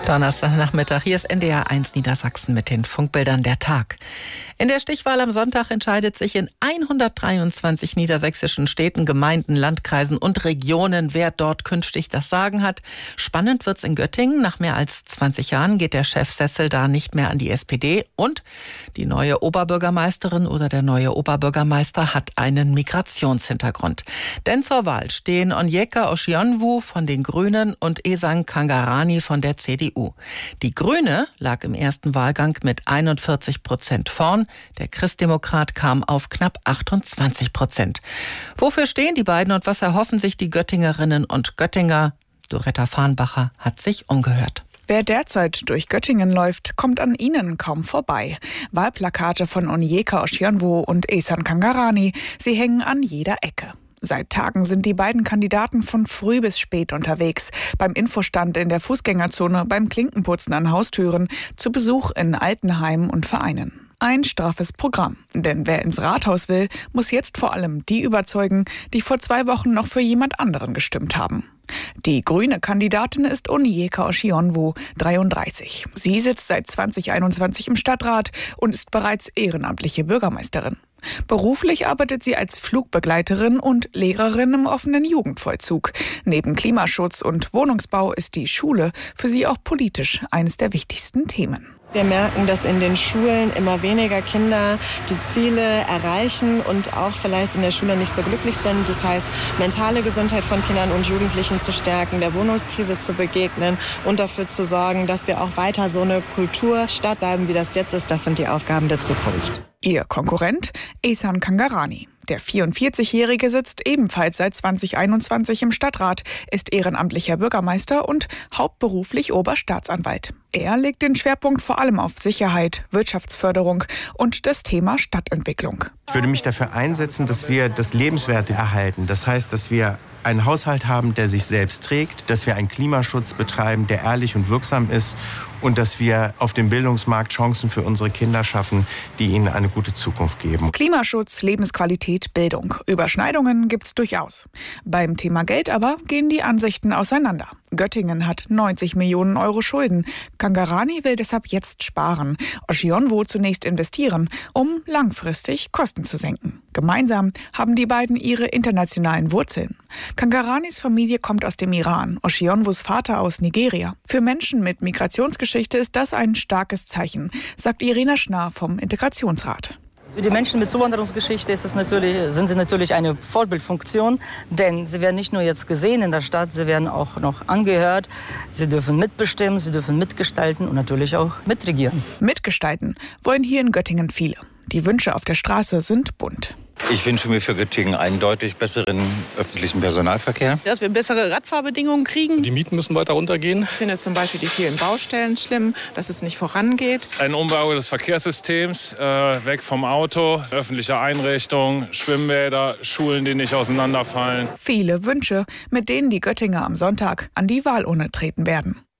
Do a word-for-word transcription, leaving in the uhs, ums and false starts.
Donnerstagnachmittag, hier ist N D R eins Niedersachsen mit den Funkbildern der Tag. In der Stichwahl am Sonntag entscheidet sich in hundertdreiundzwanzig niedersächsischen Städten, Gemeinden, Landkreisen und Regionen, wer dort künftig das Sagen hat. Spannend wird's in Göttingen. Nach mehr als zwanzig Jahren geht der Chefsessel da nicht mehr an die S P D und die neue Oberbürgermeisterin oder der neue Oberbürgermeister hat einen Migrationshintergrund. Denn zur Wahl stehen Onyeka Oshionwu von den Grünen und Ehsan Kangarani von der C D U. Die Grüne lag im ersten Wahlgang mit einundvierzig Prozent vorn. Der Christdemokrat kam auf knapp achtundzwanzig Prozent. Wofür stehen die beiden und was erhoffen sich die Göttingerinnen und Göttinger? Doretta Farnbacher hat sich umgehört. Wer derzeit durch Göttingen läuft, kommt an ihnen kaum vorbei. Wahlplakate von Onyeka Oshionwu und Ehsan Kangarani, sie hängen an jeder Ecke. Seit Tagen sind die beiden Kandidaten von früh bis spät unterwegs. Beim Infostand in der Fußgängerzone, beim Klinkenputzen an Haustüren, zu Besuch in Altenheimen und Vereinen. Ein straffes Programm. Denn wer ins Rathaus will, muss jetzt vor allem die überzeugen, die vor zwei Wochen noch für jemand anderen gestimmt haben. Die grüne Kandidatin ist Onyeka Oshionwu, dreiunddreißig. Sie sitzt seit zweitausendeinundzwanzig im Stadtrat und ist bereits ehrenamtliche Bürgermeisterin. Beruflich arbeitet sie als Flugbegleiterin und Lehrerin im offenen Jugendvollzug. Neben Klimaschutz und Wohnungsbau ist die Schule für sie auch politisch eines der wichtigsten Themen. Wir merken, dass in den Schulen immer weniger Kinder die Ziele erreichen und auch vielleicht in der Schule nicht so glücklich sind. Das heißt, mentale Gesundheit von Kindern und Jugendlichen zu stärken, der Wohnungskrise zu begegnen und dafür zu sorgen, dass wir auch weiter so eine Kulturstadt bleiben, wie das jetzt ist. Das sind die Aufgaben der Zukunft. Ihr Konkurrent Ehsan Kangarani. Der vierundvierzigjährige sitzt ebenfalls seit zweitausendeinundzwanzig im Stadtrat, ist ehrenamtlicher Bürgermeister und hauptberuflich Oberstaatsanwalt. Er legt den Schwerpunkt vor allem auf Sicherheit, Wirtschaftsförderung und das Thema Stadtentwicklung. Ich würde mich dafür einsetzen, dass wir das Lebenswerte erhalten. Das heißt, dass wir einen Haushalt haben, der sich selbst trägt, dass wir einen Klimaschutz betreiben, der ehrlich und wirksam ist und dass wir auf dem Bildungsmarkt Chancen für unsere Kinder schaffen, die ihnen eine gute Zukunft geben. Klimaschutz, Lebensqualität, Bildung. Überschneidungen gibt's durchaus. Beim Thema Geld aber gehen die Ansichten auseinander. Göttingen hat neunzig Millionen Euro Schulden. Kangarani will deshalb jetzt sparen. Oshionwu zunächst investieren, um langfristig Kosten zu senken. Gemeinsam haben die beiden ihre internationalen Wurzeln. Kangaranis Familie kommt aus dem Iran, Oshionwus Vater aus Nigeria. Für Menschen mit Migrationsgeschichte ist das ein starkes Zeichen, sagt Irina Schnarr vom Integrationsrat. Für die Menschen mit Zuwanderungsgeschichte ist es natürlich, sind sie natürlich eine Vorbildfunktion, denn sie werden nicht nur jetzt gesehen in der Stadt, sie werden auch noch angehört, sie dürfen mitbestimmen, sie dürfen mitgestalten und natürlich auch mitregieren. Mitgestalten wollen hier in Göttingen viele. Die Wünsche auf der Straße sind bunt. Ich wünsche mir für Göttingen einen deutlich besseren öffentlichen Personalverkehr. Dass wir bessere Radfahrbedingungen kriegen. Die Mieten müssen weiter runtergehen. Ich finde zum Beispiel die vielen Baustellen schlimm, dass es nicht vorangeht. Ein Umbau des Verkehrssystems, äh, weg vom Auto, öffentliche Einrichtungen, Schwimmbäder, Schulen, die nicht auseinanderfallen. Viele Wünsche, mit denen die Göttinger am Sonntag an die Wahlurne treten werden.